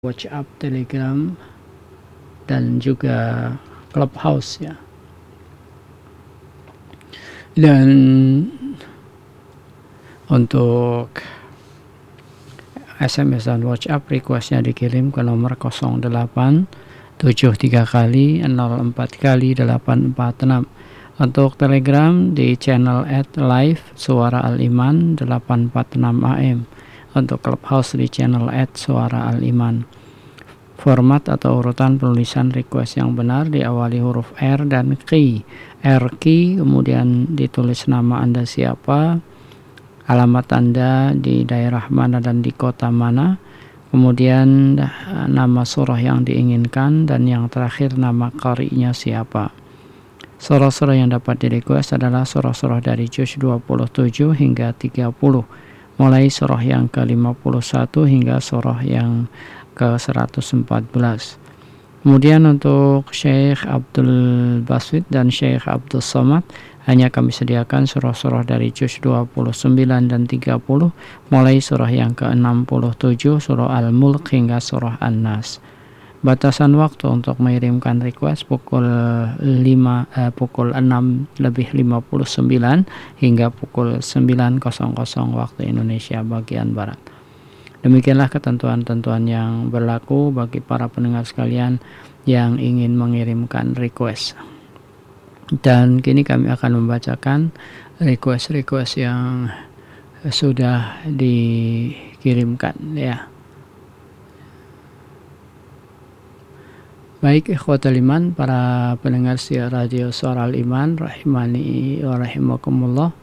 WhatsApp, Telegram, dan juga Clubhouse ya. Dan untuk SMS dan WhatsApp requestnya dikirim ke nomor 08 73 kali 04 kali 846. Untuk Telegram di channel @live Suara Al-Iman 846 AM. Untuk Clubhouse di channel @Suara Al-Iman. Format atau urutan penulisan request yang benar diawali huruf R dan Q. R key, kemudian ditulis nama Anda siapa, alamat Anda di daerah mana dan di kota mana, kemudian nama surah yang diinginkan, dan yang terakhir nama qari'nya siapa. Surah-surah yang dapat di-request adalah surah-surah dari juz 27 hingga 30, mulai surah yang ke-51 hingga surah yang ke-114. Kemudian untuk Syekh Abdul Basit dan Syekh Abdul Somad hanya kami sediakan surah-surah dari juz 29 dan 30, mulai surah yang ke-67 surah Al-Mulk hingga surah An-Nas. Batasan waktu untuk mengirimkan request pukul 6:59 hingga pukul 9:00 waktu Indonesia bagian Barat. Demikianlah ketentuan-ketentuan yang berlaku bagi para pendengar sekalian yang ingin mengirimkan request. Dan kini kami akan membacakan request-request yang sudah dikirimkan ya. Baik ikhwatul iman, para pendengar siar radio Suara Al-Iman rahimani wa rahimakumullah.